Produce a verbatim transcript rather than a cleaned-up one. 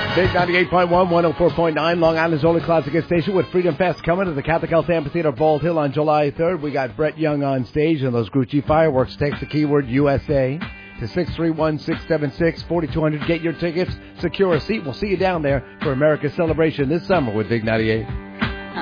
Big ninety-eight point one, one oh four point nine, Long Island's only classic hit station with Freedom Fest coming to the Catholic Health Amphitheater, Bald Hill on July third. We got Brett Young on stage and those Grucci fireworks. Text the keyword U S A to six three one, six seven six, four two zero zero. Get your tickets, secure a seat. We'll see you down there for America's celebration this summer with Big ninety-eight.